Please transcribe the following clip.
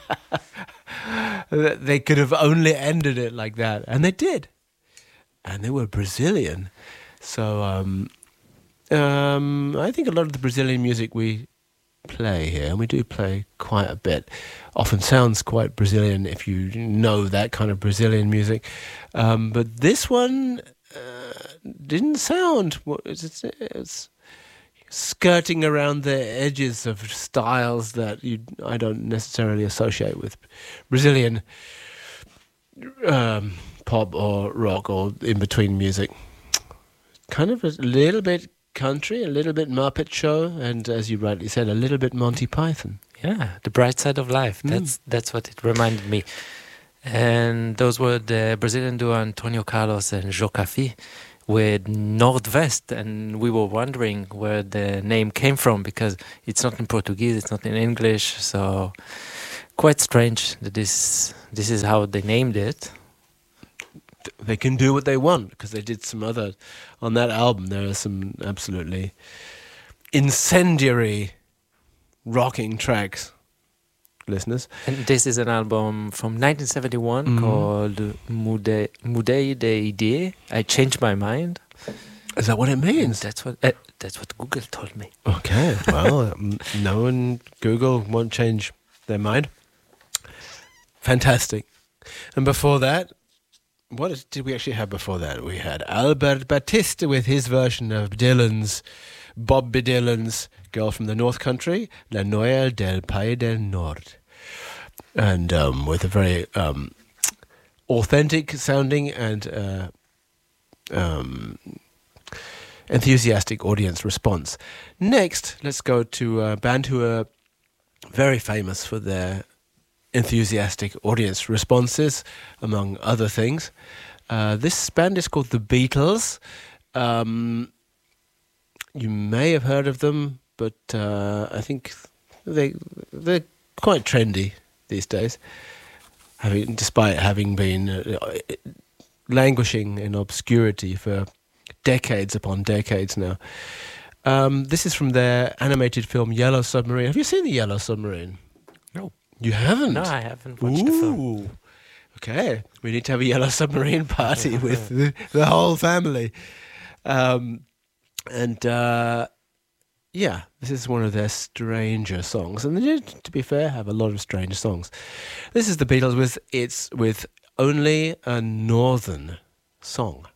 They could have only ended it like that, and they did. And they were Brazilian. So I think a lot of the Brazilian music we play here, and we do play quite a bit, often sounds quite Brazilian if you know that kind of Brazilian music. But this one didn't sound... It's skirting around the edges of styles that I don't necessarily associate with Brazilian pop or rock or in-between music. Kind of a little bit country, a little bit Muppet Show, and as you rightly said, a little bit Monty Python. Yeah, the bright side of life. That's what it reminded me. And those were the Brazilian duo Antonio Carlos and Jocafi with Nordwest, and we were wondering where the name came from because it's not in Portuguese, it's not in English, so quite strange that this is how they named it. They can do what they want because they did some other... On that album, there are some absolutely incendiary rocking tracks, listeners. And this is an album from 1971 called Mudei de Idee. I changed my mind. Is that what it means? That's what Google told me. Okay, well, no one, Google won't change their mind. Fantastic. And before that, what did we actually have before that? We had Albert Batista with his version of Bobby Dylan's Girl from the North Country, La Noia del País del Nord. And with a very authentic sounding and enthusiastic audience response. Next, let's go to a band who are very famous for their enthusiastic audience responses, among other things. This band is called The Beatles. You may have heard of them, but I think they're quite trendy these days, despite having been languishing in obscurity for decades upon decades now. This is from their animated film Yellow Submarine. Have you seen the Yellow Submarine? No. You haven't? No, I haven't watched the film. Okay, we need to have a Yellow Submarine party with the whole family. Yeah, this is one of their stranger songs. And they did, to be fair, have a lot of strange songs. This is the Beatles with Only a Northern Song.